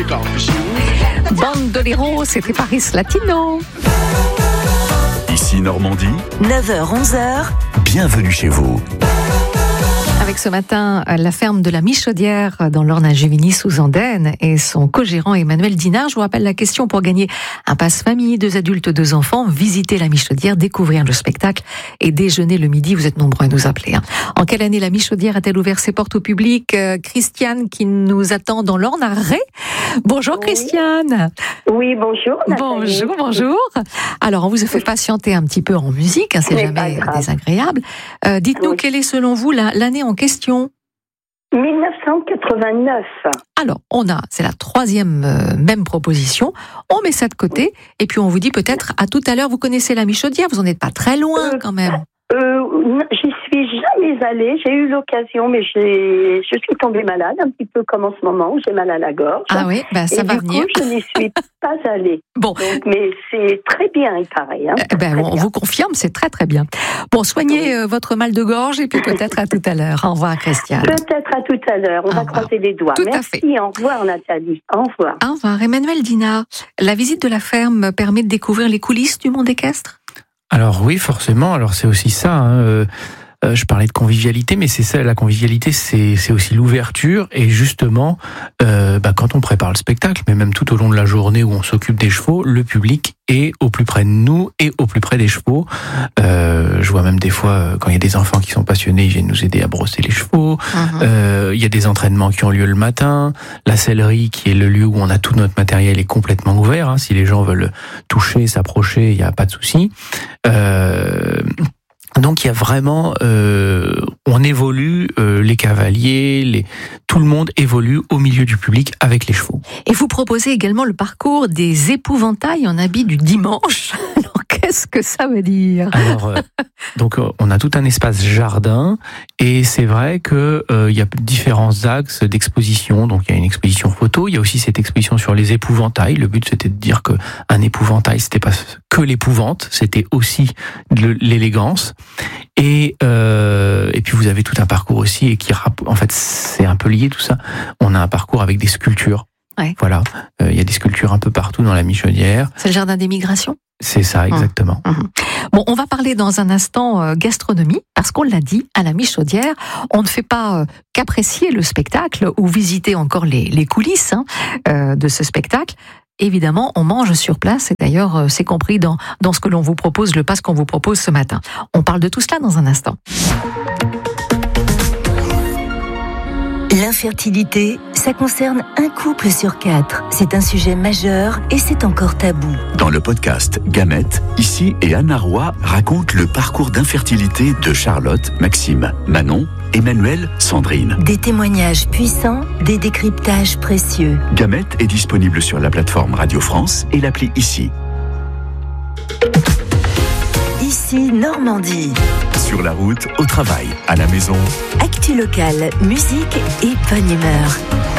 Bandolero, c'était Paris Latino. Ici Normandie, 9h-11h, bienvenue chez vous. Avec ce matin, la ferme de la Michaudière dans l'Orne-à-Juvigny sous Andenne et son co-gérant Emmanuel Dinard. Je vous rappelle la question pour gagner un passe-famille, 2 adultes, 2 enfants, visiter la Michaudière, découvrir le spectacle et déjeuner le midi. Vous êtes nombreux à nous appeler. En quelle année la Michaudière a-t-elle ouvert ses portes au public? Christiane qui nous attend dans l'Orne à Ré. Bonjour Christiane. Oui, bonjour. Nathalie. Bonjour. Alors, on vous a fait patienter un petit peu en musique, c'est jamais désagréable. Dites-nous, quelle est selon vous l'année en question? 1989. Alors, c'est la 3e même proposition. On met ça de côté et puis on vous dit peut-être à tout à l'heure. Vous connaissez la Michaudière, vous en êtes pas très loin quand même. J'y suis jamais allée. J'ai eu l'occasion, mais je suis tombée malade, un petit peu comme en ce moment, où j'ai mal à la gorge. Ah oui, ça va venir. Du coup, je n'y suis pas allée. Bon. Donc, mais c'est très bien, il paraît. On vous confirme, c'est très très bien. Bon, soignez votre mal de gorge et puis peut-être à tout à l'heure. Au revoir Christiane. Peut-être à tout à l'heure. On va croiser les doigts. Tout Merci, à fait. au revoir Nathalie. Au revoir. Au revoir. Emmanuel Dinard, la visite de la ferme permet de découvrir les coulisses du monde équestre? Alors oui, forcément. Alors c'est aussi ça. Je parlais de convivialité, mais c'est ça, la convivialité, c'est aussi l'ouverture et justement, quand on prépare le spectacle, mais même tout au long de la journée où on s'occupe des chevaux, le public est au plus près de nous et au plus près des chevaux. Je vois même des fois, quand il y a des enfants qui sont passionnés, ils viennent nous aider à brosser les chevaux. Il y a des entraînements qui ont lieu le matin. La sellerie, qui est le lieu où on a tout notre matériel, est complètement ouvert. Si les gens veulent toucher, s'approcher, il n'y a pas de souci. Donc il y a vraiment, on évolue, les cavaliers, tout le monde évolue au milieu du public avec les chevaux. Et vous proposez également le parcours des épouvantails en habit du dimanche. Alors qu'est-ce que ça veut dire? Alors, donc on a tout un espace jardin et c'est vrai que il y a différents axes d'exposition. Donc il y a une exposition photo, il y a aussi cette exposition sur les épouvantails. Le but c'était de dire que un épouvantail c'était pas que l'épouvante, c'était aussi l'élégance. Et puis vous avez tout un parcours aussi et en fait c'est un peu lié tout ça. On a un parcours avec des sculptures. Ouais. Voilà, il y a des sculptures un peu partout dans la Michaudière. C'est le jardin des migrations? C'est ça, exactement. Bon, on va parler dans un instant gastronomie, parce qu'on l'a dit, à la Michaudière, on ne fait pas qu'apprécier le spectacle ou visiter encore les coulisses de ce spectacle. Évidemment, on mange sur place et d'ailleurs, c'est compris dans ce que l'on vous propose, le pass qu'on vous propose ce matin. On parle de tout cela dans un instant. L'infertilité, ça concerne un couple sur 4. C'est un sujet majeur et c'est encore tabou. Dans le podcast Gamètes, Ici et Anna Roy racontent le parcours d'infertilité de Charlotte, Maxime, Manon, Emmanuel, Sandrine. Des témoignages puissants, des décryptages précieux. Gamètes est disponible sur la plateforme Radio France et l'appli Ici. Ici Normandie. Sur la route, au travail, à la maison. Actu locale, musique et bonne humeur.